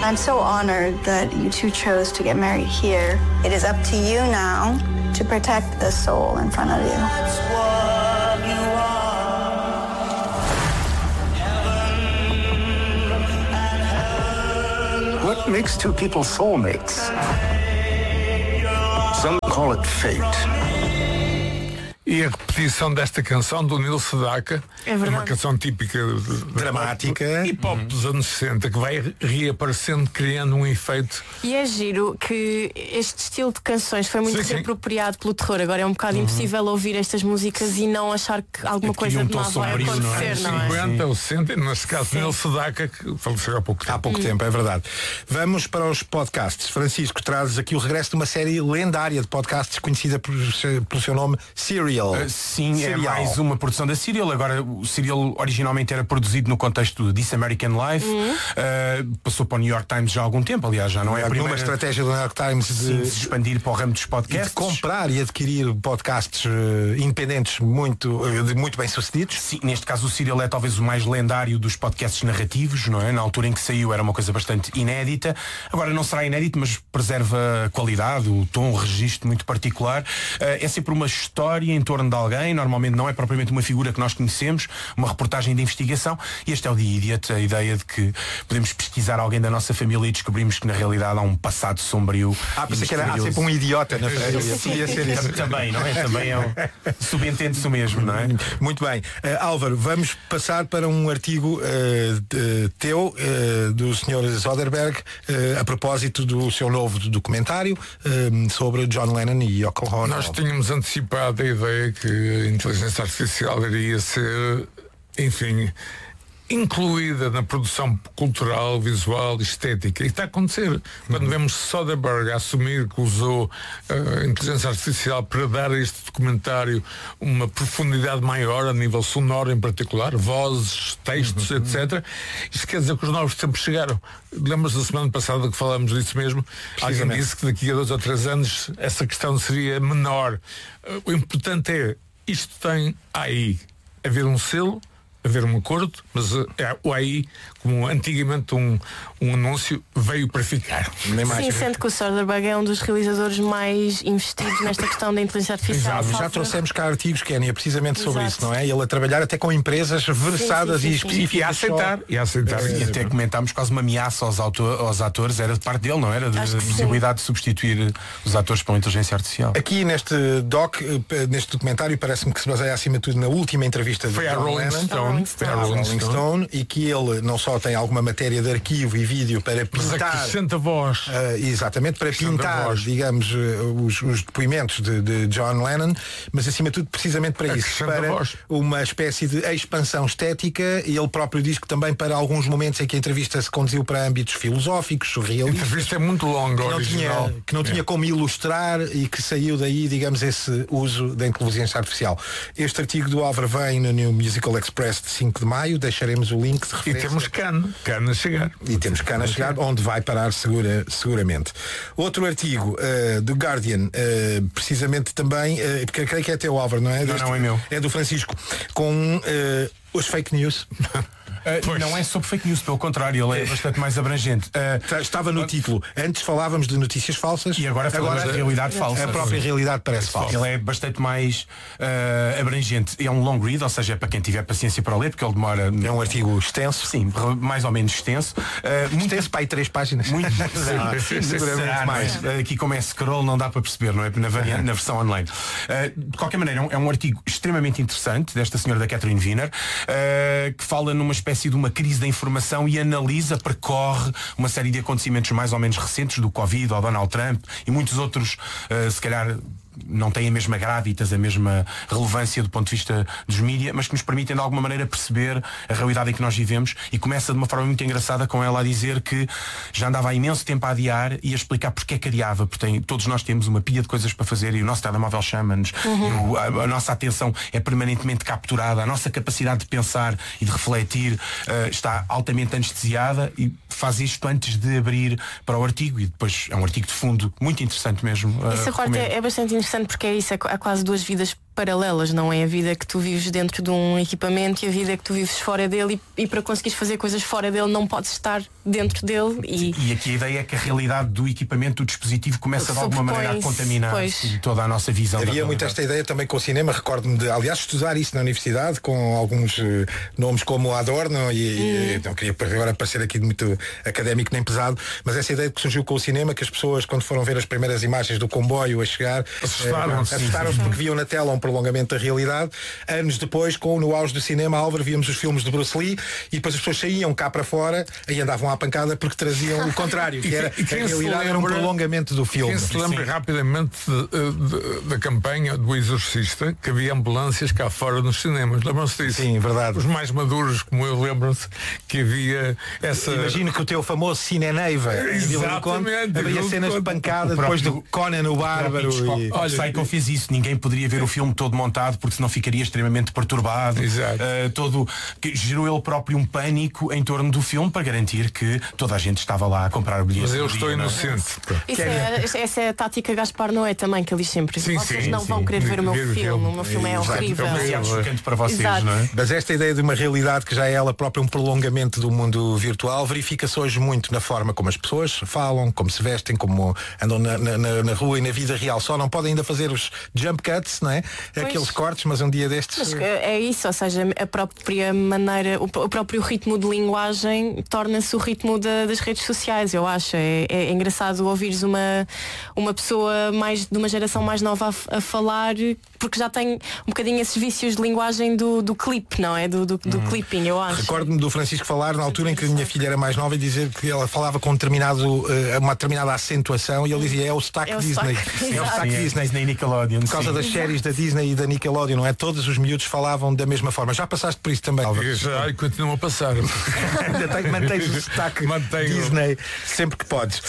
I'm so honored that you two chose to get married here. It is up to you now to protect the soul in front of you. That's what you are. What makes two people soulmates? Some call it fate. E a repetição desta canção do Neil Sedaka, uma canção típica dramática e pop dos anos 60, que vai reaparecendo, criando um efeito. E é giro que este estilo de canções foi muito reapropriado pelo terror. Agora é um bocado impossível ouvir estas músicas e não achar que alguma coisa de mal vai acontecer, não é? 50 ou 60, neste caso Neil Sedaka, que faleceu há pouco tempo. Há pouco tempo, é verdade. Vamos para os podcasts. Francisco, trazes aqui o regresso de uma série lendária de podcasts conhecida pelo seu nome, Serial. Sim, Serial. É mais uma produção da Serial. Agora, o Serial originalmente era produzido no contexto de This American Life. Passou para o New York Times já há algum tempo, aliás, já não é a primeira. Uma estratégia do New York Times de se expandir para o ramo dos podcasts. De comprar e adquirir podcasts independentes muito bem sucedidos. Sim, neste caso o Serial é talvez o mais lendário dos podcasts narrativos, não é? Na altura em que saiu era uma coisa bastante inédita. Agora não será inédito, mas preserva a qualidade, o tom, o registro muito particular. É sempre uma história em torno de alguém, normalmente não é propriamente uma figura que nós conhecemos, uma reportagem de investigação, e este é o The Idiot, a ideia de que podemos pesquisar alguém da nossa família e descobrimos que na realidade há um passado sombrio. Pensei que há sempre um idiota na família. Podia ser isso. Também, não é? Também é subentende-se o mesmo, não é? Muito bem. Álvaro, vamos passar para um artigo teu, do Sr. Soderbergh, a propósito do seu novo documentário sobre John Lennon e Yoko Ono. Nós tínhamos antecipado a ideia que a inteligência artificial iria ser, enfim, incluída na produção cultural, visual, estética. E está a acontecer. Quando vemos Soderbergh assumir que usou a inteligência artificial para dar a este documentário uma profundidade maior, a nível sonoro em particular, vozes, textos, etc. Isto quer dizer que os novos tempos chegaram. Lembras-te da semana passada que falámos disso mesmo? Alguém disse que daqui a 2 ou 3 anos essa questão seria menor. O importante é, isto tem AI, haver um selo, haver um acordo, mas o AI, como antigamente um anúncio, veio para ficar. Sim, sendo que o Soderbergh é um dos realizadores mais investidos nesta questão da inteligência artificial. Já trouxemos cá artigos, Kénia, precisamente sobre isso, não é? Ele a trabalhar até com empresas versadas e específicas. E a aceitar. E até comentámos quase uma ameaça aos atores, era de parte dele, não era? Da possibilidade de substituir os atores para uma inteligência artificial. Aqui neste documentário, parece-me que se baseia acima de tudo na última entrevista de John Lennon. Foi a Rolling Stone, e que ele não só tem alguma matéria de arquivo e vídeo para pintar, mas acrescenta voz, exatamente, para pintar, digamos, os depoimentos de John Lennon, mas acima de tudo precisamente para isso, para uma espécie de expansão estética, e ele próprio diz que também para alguns momentos em que a entrevista se conduziu para âmbitos filosóficos, surrealistas. A entrevista é muito longa, que não tinha como ilustrar, e que saiu daí, digamos, esse uso da inteligência artificial. Este artigo do Álvaro vem no New Musical Express de 5 de maio, deixaremos o link de referência. E temos Cana a chegar. E temos Cana a chegar, onde vai parar seguramente. Outro artigo do Guardian, precisamente também, porque creio que é teu, Álvaro, não é? Não, é meu. É do Francisco, com os fake news. Não é sobre fake news, pelo contrário, ele é bastante mais abrangente. Estava no título. Antes falávamos de notícias falsas e agora falamos da realidade falsa. A própria realidade parece falsa. Ele é bastante mais abrangente. É um long read, ou seja, é para quem tiver paciência para ler, porque ele demora... É um artigo extenso. Sim, mais ou menos extenso. Muito extenso para aí 3 páginas. Muito mais. Aqui como é scroll não dá para perceber, não é? Na versão online. De qualquer maneira, é um artigo extremamente interessante desta senhora da Catherine Wiener, que fala numa espécie de uma crise da informação e analisa, percorre uma série de acontecimentos mais ou menos recentes, do Covid ao Donald Trump e muitos outros, se calhar não têm a mesma gravitas, a mesma relevância do ponto de vista dos mídia, mas que nos permitem de alguma maneira perceber a realidade em que nós vivemos, e começa de uma forma muito engraçada com ela a dizer que já andava há imenso tempo a adiar e a explicar porque é que adiava, porque todos nós temos uma pilha de coisas para fazer e o nosso telemóvel chama-nos, a nossa atenção é permanentemente capturada, a nossa capacidade de pensar e de refletir está altamente anestesiada, e faz isto antes de abrir para o artigo, e depois é um artigo de fundo muito interessante mesmo. Essa parte é bastante interessante, porque é isso, há quase 2 vidas paralelas, não é? A vida que tu vives dentro de um equipamento e a vida que tu vives fora dele, e para conseguires fazer coisas fora dele não podes estar dentro dele. E aqui a ideia é que a realidade do equipamento, do dispositivo, começa de alguma maneira a contaminar toda a a nossa visão. Havia muito esta ideia também com o cinema, recordo-me de, aliás, estudar isso na universidade com alguns nomes como Adorno e não queria agora parecer aqui de muito académico nem pesado, mas essa ideia que surgiu com o cinema, que as pessoas quando foram ver as primeiras imagens do comboio a chegar assustaram-se porque viam na tela um prolongamento da realidade. Anos depois, no auge do cinema, Álvaro, víamos os filmes de Bruce Lee e depois as pessoas saíam cá para fora e andavam à pancada porque traziam o contrário, que era a realidade era um prolongamento do filme. Quem se lembra rapidamente da campanha do Exorcista, que havia ambulâncias cá fora nos cinemas, lembram-se disso? Sim, verdade. Os mais maduros como eu lembram-se que havia essa... Imagino que o teu famoso Cine Neiva havia cenas de pancada depois do Conan o Bárbaro. Olha, sei que eu fiz isso, ninguém poderia ver o filme todo montado porque senão ficaria extremamente perturbado. Que gerou ele próprio um pânico em torno do filme para garantir que toda a gente estava lá a comprar o bilhete. Mas eu estou inocente. Essa é a tática Gaspar Noé também, que ele diz sempre. Vocês não vão querer ver o meu filme. O meu filme é horrível. É chocante para vocês, não é? Mas esta ideia de uma realidade que já é ela própria um prolongamento do mundo virtual verifica-se hoje muito na forma como as pessoas falam, como se vestem, como andam na rua e na vida real. Só não podem ainda fazer os jump cuts, não é? Aqueles cortes, mas um dia destes... Mas é isso, ou seja, a própria maneira, o próprio ritmo de linguagem torna-se o ritmo das redes sociais, eu acho. É engraçado ouvires uma pessoa de uma geração mais nova a falar, porque já tem um bocadinho esses vícios de linguagem do clipe, não é? Do clipping, eu acho. Recordo-me do Francisco falar na altura em que a minha filha era mais nova e dizer que ela falava com uma determinada acentuação e ele dizia é o sotaque Disney. É o sotaque Disney Nickelodeon. Por causa das séries da Disney e da Nickelodeon, não é? Todos os miúdos falavam da mesma forma. Já passaste por isso também, Álvaro? Já, e continuam a passar. Mantens o sotaque Disney sempre que podes.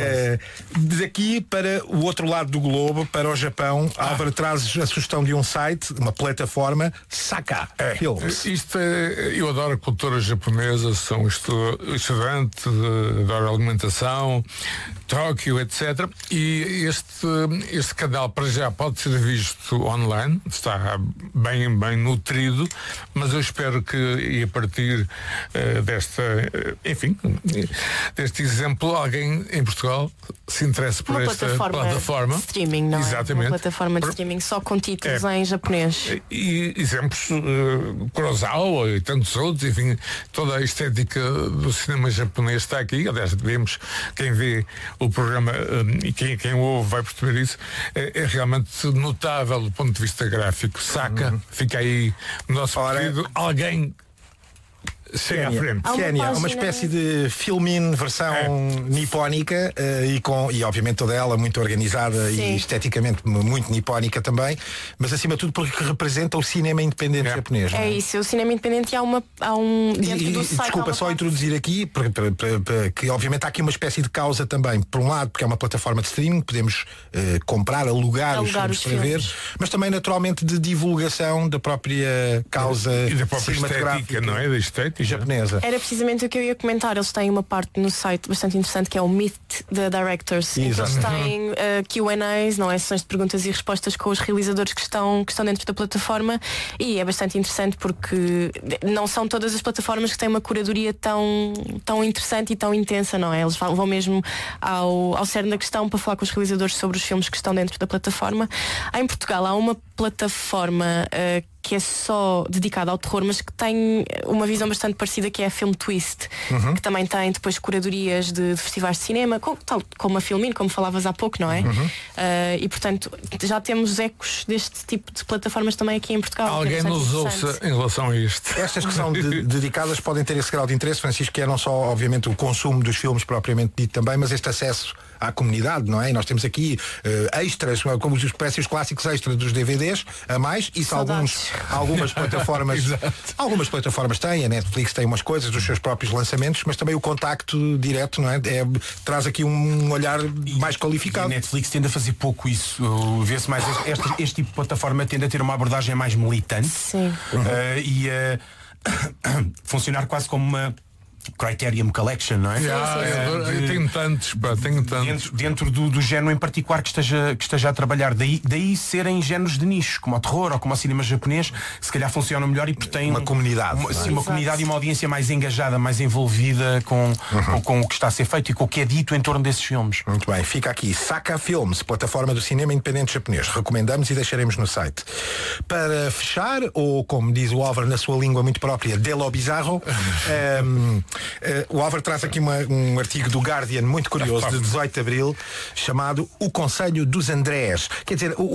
Daqui para o outro lado do globo, para o Japão, Álvaro, trazes a sugestão de um site, uma plataforma, Saka Films. Eu adoro a cultura japonesa, sou estudante, adoro alimentação, Tóquio, etc. E este canal para já pode ser visto online, está bem nutrido, mas eu espero que, e a partir deste exemplo, alguém em Portugal se interesse por esta plataforma de streaming, não Exatamente. É? Uma plataforma de streaming só com títulos em japonês. E exemplos, Kurosawa e tantos outros, enfim, toda a estética do cinema japonês está aqui. Aliás, vemos, quem vê o programa e quem o ouve vai perceber isso, é realmente notável do ponto de vista gráfico. Saka, fica aí no nosso pedido, alguém chega à frente. Kénia, uma espécie de filmin versão nipónica e obviamente toda ela muito organizada e esteticamente muito nipónica também, mas acima de tudo porque representa o cinema independente japonês. É isso, o cinema independente há um dentro do site. Desculpa só introduzir aqui que obviamente há aqui uma espécie de causa também, por um lado porque é uma plataforma de streaming, podemos comprar, alugar os filmes para ver, mas também naturalmente de divulgação da própria causa e da própria estética, não é? Da estética japonesa. Era precisamente o que eu ia comentar. Eles têm uma parte no site bastante interessante que é o Meet the Directors. Eles têm Q&As, não é? Sessões de perguntas e respostas com os realizadores que estão dentro da plataforma, e é bastante interessante porque não são todas as plataformas que têm uma curadoria tão interessante e tão intensa, não é? Eles vão mesmo ao cerne da questão para falar com os realizadores sobre os filmes que estão dentro da plataforma. Em Portugal há uma plataforma que é só dedicada ao terror, mas que tem uma visão bastante parecida, que é a Film Twist, que também tem depois curadorias de festivais de cinema, tal como a Filmin, como falavas há pouco, não é? E portanto já temos ecos deste tipo de plataformas também aqui em Portugal. Alguém nos ouça em relação a isto. Estas que são dedicadas podem ter esse grau de interesse, Francisco, que é não só obviamente o consumo dos filmes propriamente dito também, mas este acesso à comunidade, não é? E nós temos aqui extras, como os précios clássicos extras dos DVDs, a mais, isso algumas plataformas algumas plataformas têm, a Netflix tem umas coisas dos seus próprios lançamentos, mas também o contacto direto, não é? Traz aqui um olhar mais qualificado. E a Netflix tende a fazer pouco isso, vê-se mais este tipo de plataforma tende a ter uma abordagem mais militante. Sim. E funcionar quase como Criterion Collection, não é? Eu tenho tantos, tenho tantos. Dentro do género em particular que esteja a trabalhar. Daí serem géneros de nicho, como o terror ou como o cinema japonês, se calhar funcionam melhor e porque tem uma comunidade. Uma comunidade e uma audiência mais engajada, mais envolvida com o que está a ser feito e com o que é dito em torno desses filmes. Muito bem, fica aqui Saka Films, plataforma do cinema independente japonês. Recomendamos e deixaremos no site. Para fechar, ou como diz o Álvaro na sua língua muito própria, Delo Bizarro, o Álvaro traz aqui um artigo do Guardian muito curioso, de 18 de Abril, chamado O Conselho dos Andrés. Quer dizer,